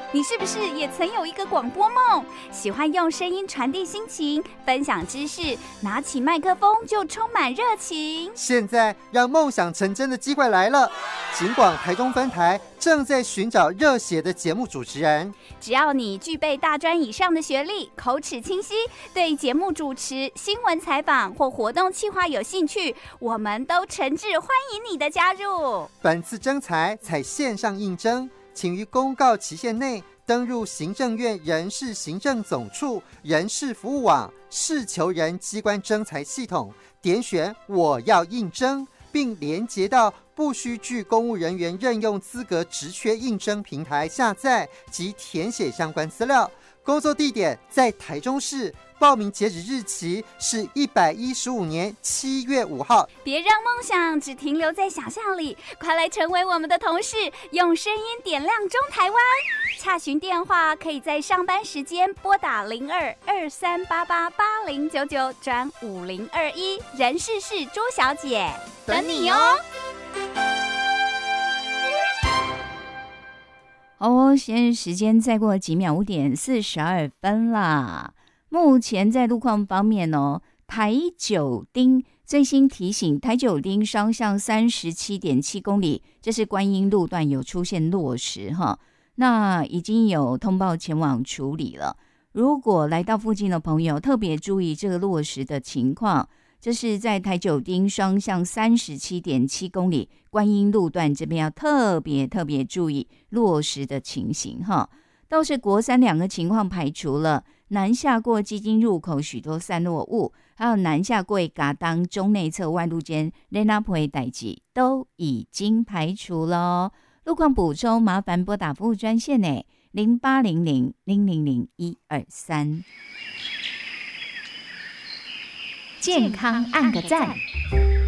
你是不是也曾有一个广播梦？喜欢用声音传递心情，分享知识，拿起麦克风就充满热情。 现在让梦想成真的机会来了，警广台中分台正在寻找热血的节目主持人。 只要你具备大专以上的学历，口齿清晰，对节目主持、新闻采访或活动企划有兴趣，我们都诚挚欢迎你的加入。 本次征才采线上应征，请于公告期限内登入行政院人事行政总处人事服务网事求人机关征才系统，点选我要应征，并连结到不需具公务人员任用资格职缺应征平台下载及填写相关资料。工作地点在台中市，报名截止日期是115年7月5号。 别让梦想只停留在想象里，快来成为我们的同事，用声音点亮中台湾。洽询电话可以在上班时间拨打02-2388-8099转5021，人事是朱小姐，等你哦。 现在时间再过几秒，5点42分啦。目前在路况方面台九丁最新提醒，台九丁双向37.7公里，这是观音路段有出现落石哈，那已经有通报前往处理了。如果来到附近的朋友，特别注意这个落石的情况。这是在台九丁双向37.7公里观音路段这边要特别注意落石的情形哈。倒是国三两个情况排除了，南下过基金入口许多散落物，还有南下过嘎当中内侧弯路间雷纳普的代志都已经排除了。路况补充麻烦拨打服务专线0800-000-123。 健康按个赞。